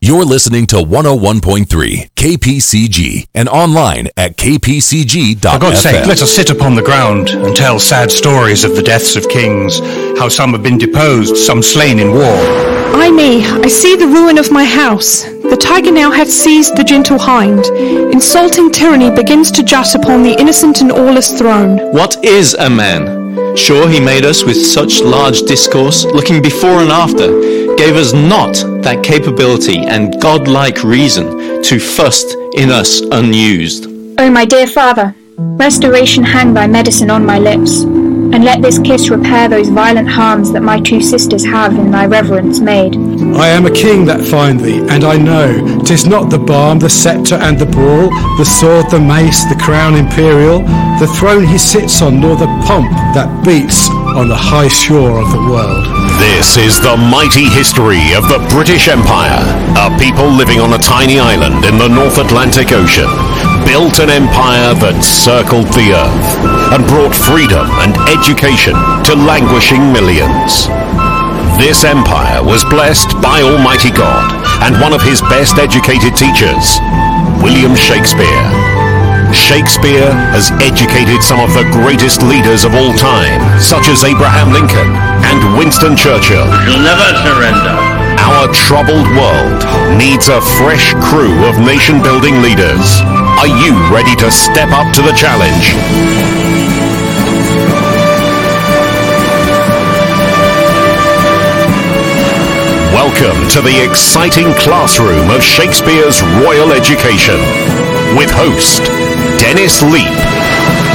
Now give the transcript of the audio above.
You're listening to 101.3 KPCG and online at kpcg.fm. For God's sake, let us sit upon the ground and tell sad stories of the deaths of kings, how some have been deposed, some slain in war. Ay me, I see the ruin of my house. The tiger now hath seized the gentle hind. Insulting tyranny begins to jut upon the innocent and aweless throne. What is a man? Sure, he made us with such large discourse, looking before and after, gave us not that capability and godlike reason to fuss in us unused. O my dear father, restoration hang thy medicine on my lips, and let this kiss repair those violent harms that my two sisters have in thy reverence made. I am a king that find thee, and I know 'tis not the balm, the sceptre and the brawl, the sword, the mace, the crown imperial, the throne he sits on, nor the pomp that beats on the high shore of the world. This is the mighty history of the British Empire, a people living on a tiny island in the North Atlantic Ocean, built an empire that circled the earth and brought freedom and education to languishing millions. This empire was blessed by Almighty God and one of his best educated teachers, William Shakespeare. Shakespeare has educated some of the greatest leaders of all time, such as Abraham Lincoln and Winston Churchill. You'll never surrender. Our troubled world needs a fresh crew of nation-building leaders. Are you ready to step up to the challenge? Welcome to the exciting classroom of Shakespeare's Royal Education with host Dennis Leap.